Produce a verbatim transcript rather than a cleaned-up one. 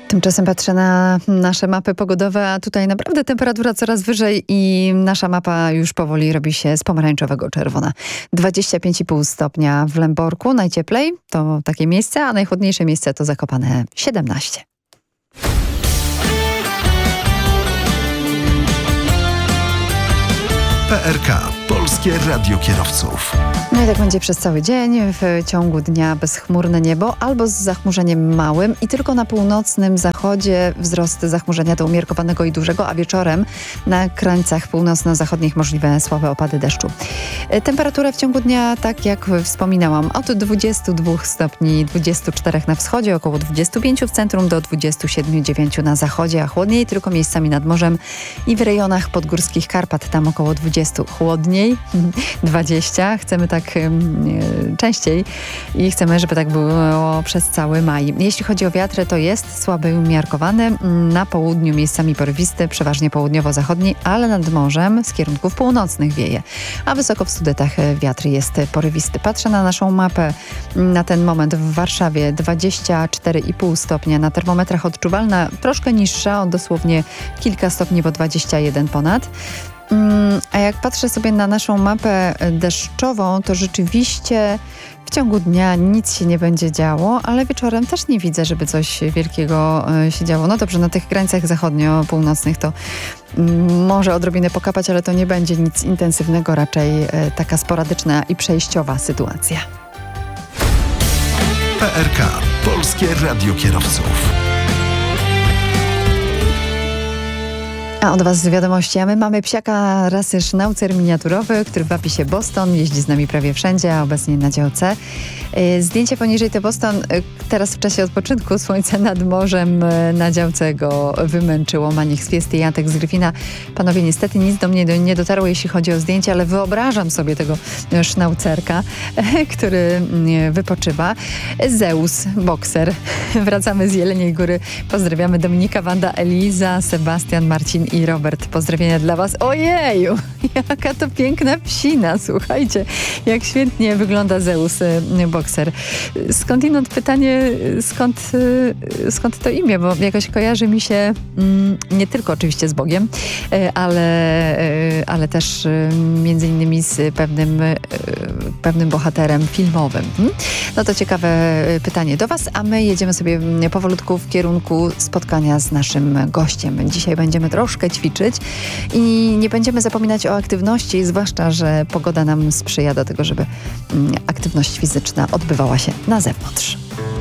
Tymczasem patrzę na nasze mapy pogodowe, a tutaj naprawdę temperatura coraz wyżej i nasza mapa już powoli robi się z pomarańczowego czerwona. dwadzieścia pięć i pół stopnia w Lęborku, najcieplej to takie miejsce, a najchłodniejsze miejsce to Zakopane siedemnaście. P R K. Polskie Radio Kierowców. No i tak będzie przez cały dzień. W ciągu dnia bezchmurne niebo albo z zachmurzeniem małym i tylko na północnym zachodzie wzrost zachmurzenia do umiarkowanego i dużego, a wieczorem na krańcach północno-zachodnich możliwe słabe opady deszczu. Temperatura w ciągu dnia, tak jak wspominałam, od dwudziestu dwóch stopni, dwudziestu czterech na wschodzie, około dwudziestu pięciu w centrum do dwudziestu siedmiu dziewięciu na zachodzie, a chłodniej tylko miejscami nad morzem i w rejonach podgórskich Karpat, tam około dwudziestu. Chłodniej dwadzieścia. Chcemy tak częściej i chcemy, żeby tak było przez cały maj. Jeśli chodzi o wiatry, to jest słaby i umiarkowany. Na południu miejscami porywisty, przeważnie południowo-zachodni, ale nad morzem z kierunków północnych wieje. A wysoko w Sudetach wiatr jest porywisty. Patrzę na naszą mapę na ten moment w Warszawie. dwadzieścia cztery i pół stopnia na termometrach odczuwalna, troszkę niższa, o dosłownie kilka stopni, bo dwadzieścia jeden ponad. A jak patrzę sobie na naszą mapę deszczową, to rzeczywiście w ciągu dnia nic się nie będzie działo, ale wieczorem też nie widzę, żeby coś wielkiego się działo. No dobrze, na tych granicach zachodnio-północnych to może odrobinę pokapać, ale to nie będzie nic intensywnego, raczej taka sporadyczna i przejściowa sytuacja. P R K. Polskie Radio Kierowców. A od Was z wiadomości, a my mamy psiaka rasy sznaucer miniaturowy, który wapi się Boston, jeździ z nami prawie wszędzie, a obecnie na działce. Zdjęcie poniżej to Boston, teraz w czasie odpoczynku, słońce nad morzem, na działce go wymęczyło. Maniek z Fiesty i Antek z Gryfina. Panowie, niestety nic do mnie nie dotarło, jeśli chodzi o zdjęcie, ale wyobrażam sobie tego sznaucerka, który wypoczywa. Zeus, bokser. Wracamy z Jeleniej Góry. Pozdrawiamy Dominika, Wanda, Eliza, Sebastian, Marcin i Robert. Pozdrowienia dla Was. Ojeju, jaka to piękna psina, słuchajcie, jak świetnie wygląda Zeus, bokser. Skądinąd pytanie, skąd, skąd to imię, bo jakoś kojarzy mi się mm, nie tylko oczywiście z Bogiem, ale, ale też między innymi z pewnym, pewnym bohaterem filmowym. No to ciekawe pytanie do Was, a my jedziemy sobie powolutku w kierunku spotkania z naszym gościem. Dzisiaj będziemy troszkę ćwiczyć i nie będziemy zapominać o aktywności, zwłaszcza że pogoda nam sprzyja do tego, żeby aktywność fizyczna odbywała się na zewnątrz.